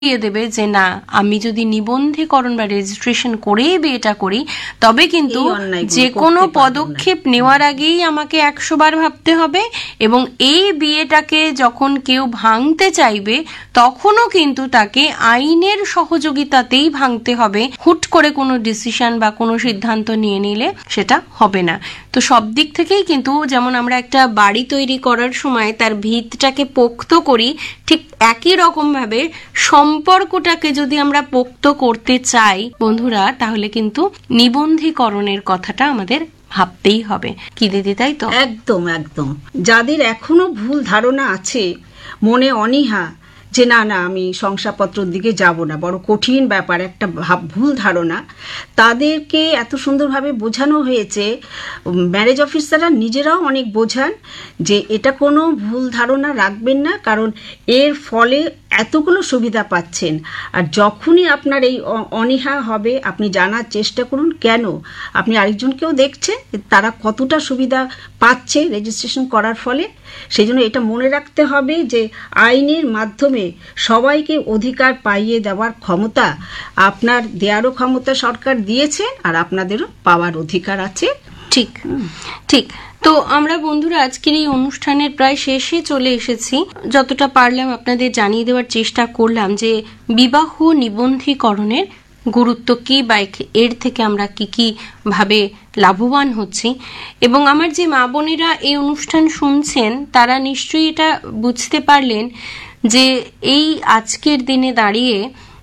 দেবে যে না, আমি যদি নিবন্ধীকরণ বা রেজিস্ট্রেশন করেই বিয়েটা করি, তবে কিন্তু যে কোনো পদক্ষেপ নেওয়ার আগেই আমাকে 100 বার ভাবতে হবে, এবং এই বিয়েটাকে যখন কেউ ভাঙতে চাইবে তখনও কিন্তু তাকে আইনের সহযোগিতাতেই ভাঙতে হবে। হুট করে কোনো ডিসিশন বা কোনো সিদ্ধান্ত নিয়ে নিলে সেটা হবে না। তো সব দিক থেকেই কিন্তু, যেমন আমরা একটা বাড়ি তৈরি করার সময় তার ভিতটাকে পোক্ত করি, ঠিক একই রকম ভাবে সম্পর্কটাকে যদি আমরা পোক্ত করতে চাই বন্ধুরা, তাহলে কিন্তু নিবন্ধীকরণের কথাটা আমাদের ভাবতেই হবে। কি দিদি, তাই তো? একদম একদম। যাদের এখনো ভুল ধারণা আছে, মনে অনীহা যে না না আমি শংসাপত্রের দিকে যাব না, বড় কঠিন ব্যাপার, একটা ভুল ধারণা, তাদেরকে এত সুন্দরভাবে বোঝানো হয়েছে। ম্যারেজ অফিসাররা নিজেরাও অনেক বোঝান যে এটা কোনো ভুল ধারণা রাখবেন না, কারণ এর ফলে এতগুলো সুবিধা পাচ্ছেন। আর যখনই আপনার এই অনীহা হবে, আপনি জানার চেষ্টা করুন কেন, আপনি আরেকজনকেও দেখছেন তারা কতটা সুবিধা পাচ্ছে রেজিস্ট্রেশন করার ফলে। সেই জন্য এটা মনে রাখতে হবে যে আইনের মাধ্যমে সবাইকে অধিকার পাইয়ে দেওয়ার ক্ষমতা আপনার, দেওয়ারও ক্ষমতা সরকার দিয়েছে, আর আপনাদেরও পাওয়ার অধিকার আছে। ঠিক ঠিক। তো আমরা বন্ধুরা আজকের এই অনুষ্ঠানের প্রায় শেষে চলে এসেছি। যতটা পারলাম আপনাদের জানিয়ে দেওয়ার চেষ্টা করলাম যে বিবাহ নিবন্ধীকরণের গুরুত্ব কি, বা এর থেকে আমরা কি কি ভাবে লাভবান হচ্ছি। এবং আমার যে মা বোনেরা এই অনুষ্ঠান শুনছেন তারা নিশ্চয়ই এটা বুঝতে পারলেন যে এই আজকের দিনে দাঁড়িয়ে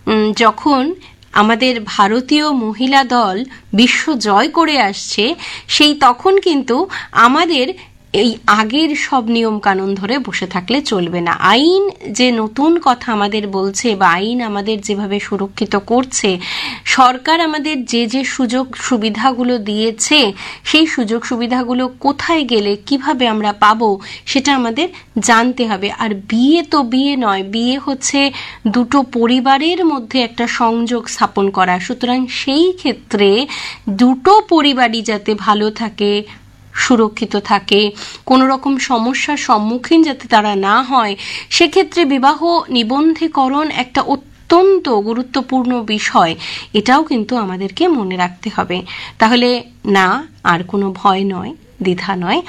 যখন আমাদের ভারতীয় মহিলা দল বিশ্ব জয় করে আসছে, সেই তখন কিন্তু আমাদের এই আগের সব নিয়ম কানুন ধরে বসে থাকলে চলবে না। আইন যে নতুন কথা আমাদের বলছে, বা আইন আমাদের যেভাবে সুরক্ষিত করছে, সরকার আমাদের যে যে সুযোগ সুবিধাগুলো দিয়েছে, সেই সুযোগ সুবিধাগুলো কোথায় গেলে কিভাবে আমরা পাবো সেটা আমাদের জানতে হবে। আর বিয়ে তো বিয়ে নয়, বিয়ে হচ্ছে দুটো পরিবারের মধ্যে একটা সংযোগ স্থাপন করা। সুতরাং সেই ক্ষেত্রে দুটো পরিবারই যাতে ভালো থাকে, সুরক্ষিত থাকে, কোনো রকম সমস্যার সম্মুখীন যাতে তারা না হয়, সেক্ষেত্রে বিবাহ নিবন্ধীকরণ একটা অত্যন্ত গুরুত্বপূর্ণ বিষয়। এটাও কিন্তু আমাদেরকে মনে রাখতে হবে। তাহলে না, আর কোনো ভয় নয়, দ্বিধা নয়,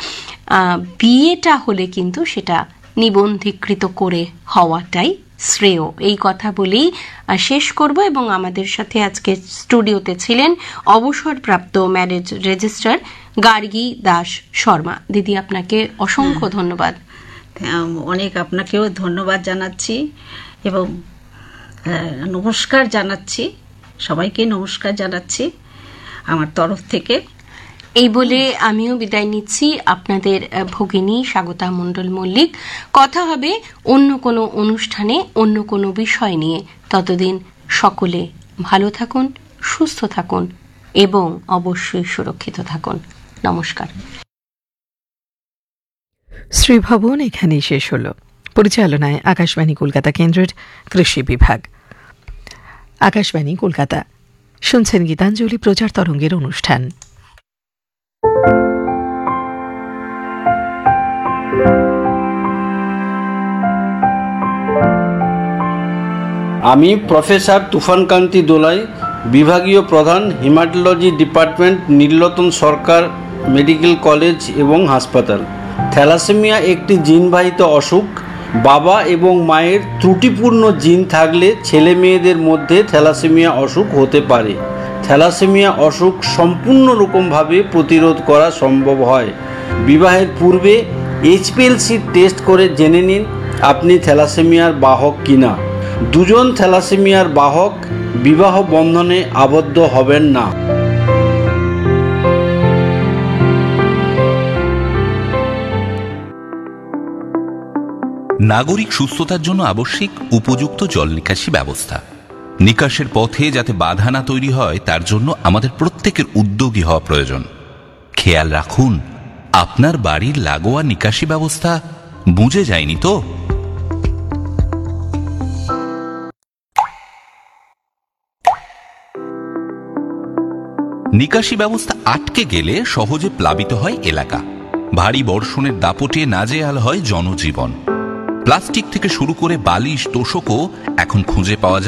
বিয়েটা হলে কিন্তু সেটা নিবন্ধীকৃত করে হওয়াটাই শ্রেয়। এই কথা বলেই শেষ করব। এবং আমাদের সাথে আজকে স্টুডিওতে ছিলেন অবসরপ্রাপ্ত ম্যারেজ রেজিস্ট্রার গার্গী দাস শর্মা। দিদি, আপনাকে অসংখ্য ধন্যবাদ। অনেক আপনাকেও ধন্যবাদ জানাচ্ছি, এবং নমস্কার জানাচ্ছি, সবাইকে নমস্কার জানাচ্ছি আমার তরফ থেকে। এই বলে আমিও বিদায় নিচ্ছি, আপনাদের ভগিনী স্বাগতা মণ্ডল মল্লিক। কথা হবে অন্য কোনো অনুষ্ঠানে, অন্য কোনো বিষয় নিয়ে। ততদিন সকলে ভালো থাকুন, সুস্থ থাকুন এবং অবশ্যই সুরক্ষিত থাকুন। নমস্কার। শ্রীভবন এখানেই শেষ হল। পরিচালনায় আকাশবাণী কলকাতা কেন্দ্রের কৃষি বিভাগ। আকাশবাণী কলকাতা। শুনছেন গীতাঞ্জলি প্রচার তরঙ্গের অনুষ্ঠান। আমি প্রফেসর তুফানকান্তি দোলাই, বিভাগীয় প্রধান, হিমাটোলজি ডিপার্টমেন্ট, নীলরতন সরকার মেডিকেল কলেজ এবং হাসপাতাল। থ্যালাসেমিয়া একটি জিনবাহিত অসুখ। বাবা এবং মায়ের ত্রুটিপূর্ণ জিন থাকলে ছেলে মেয়েদের মধ্যে থ্যালাসেমিয়া অসুখ হতে পারে। থ্যালাসেমিয়া অসুখ সম্পূর্ণরকমভাবে প্রতিরোধ করা সম্ভব হয়। বিবাহের পূর্বে HPLC টেস্ট করে জেনে নিন আপনি থ্যালাসেমিয়ার বাহক কিনা। দুজন থ্যালাসেমিয়ার বাহক বিবাহ বন্ধনে আবদ্ধ হবেন না। নাগরিক সুস্থতার জন্য আবশ্যিক উপযুক্ত জল নিকাশি ব্যবস্থা। নিকাশের পথে যাতে বাধা না তৈরি হয় তার জন্য আমাদের প্রত্যেকের উদ্যোগী হওয়া প্রয়োজন। খেয়াল রাখুন আপনার বাড়ির লাগোয়া নিকাশি ব্যবস্থা বুঝে যায়নি তো। নিকাশি ব্যবস্থা আটকে গেলে সহজে প্লাবিত হয় এলাকা। ভারী বর্ষণের দাপটে নাজেহাল হয় জনজীবন। প্লাস্টিক থেকে শুরু করে বালিশ তোশকও এখন খুঁজে পাওয়া যায়